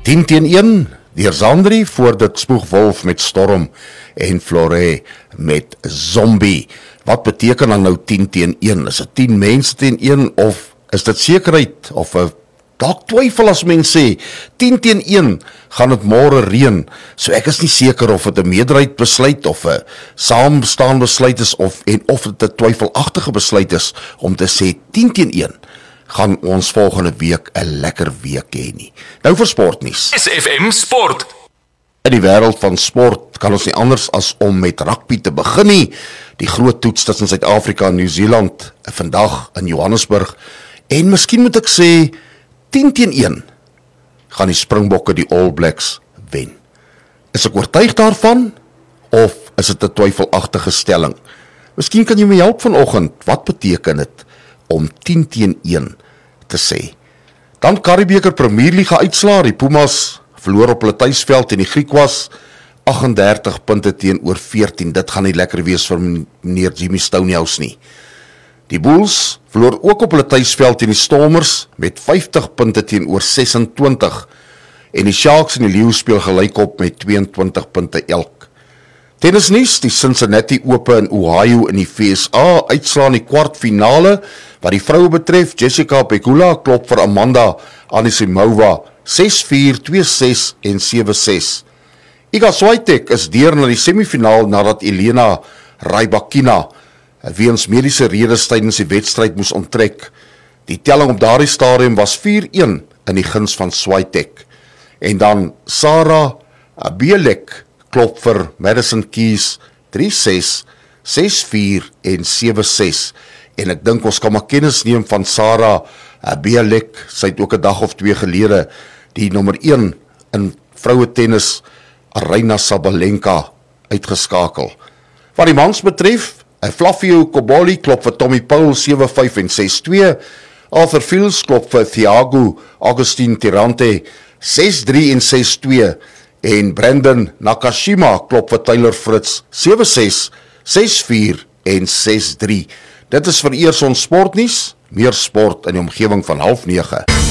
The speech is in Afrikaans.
10-1, deur Zandri voor dit spoeg Wolf met Storm en Flore met Zombie. Wat beteken dan nou 10-1? Is dit 10 mense teen 1 of is dit sekerheid of dalk twyfel as mens sê 10-1 gaan dit môre reën. So ek is nie seker of dit 'n meerderheid besluit of 'n saamstaan besluit is of dit 'n twyfelagtige besluit is om te sê 10-1 gaan ons volgende week 'n lekker week hê nie. Nou vir sportnuus. SFM Sport. In die wêreld van sport kan ons nie anders as om met rugby te begin nie. Die groot toets tussen Suid-Afrika en Nieu-Seeland vandag in Johannesburg. En miskien moet ek sê 10-1 gaan die Springbokke die All Blacks wen. Is ek oortuig daarvan of is dit 'n twyfelagtige stelling? Miskien kan jy my help vanoggend. Wat beteken dit om 10-1 te sê? Dan Karibeker Premierliga uitslaa. Die Pumas verloor op hulle tuisveld en die Griekwas 38 punte teenoor 14. Dit gaan nie lekker wees vir meneer Jimmy Stonehouse nie. Die Bulls verloor ook op hulle tuisveld teen die Stormers met 50 punte teenoor 26. En die Sharks en die Leeu's speel gelykop met 22 punte elk. Tennisnuus, die Cincinnati Open in Ohio in die VSA uitslaan die kwartfinale. Wat die vroue betref, Jessica Pegula klop vir Amanda Anisimova 6-4, 2-6 en 7-6. Iga Swiatek is deur na die semifinaal nadat Elena Rybakina weens mediese redes tydens die wedstryd moes onttrek. Die telling op daardie stadium was 4-1 in die guns van Swiatek. En dan Sarah Bielek klop vir Madison Keys 3-6, 6-4 en 7-6. En ek dink ons kan maar kennis neem van Sarah Bielek. Sy het ook 'n dag of 2 gelede die nommer 1 in vroue tennis Aryna Sabalenka uitgeskakel. Wat die mans betref, Flavio Cobolli klop vir Tommy Paul 7-5 en 6-2. Arthur Fils klop vir Thiago Agustin Tirante 6-3 en 6-2. En Brandon Nakashima klop vir Taylor Fritz 7-6, 6-4 en 6-3. Dit is vir eers ons sportnuus. Meer sport in die omgewing van 8:30.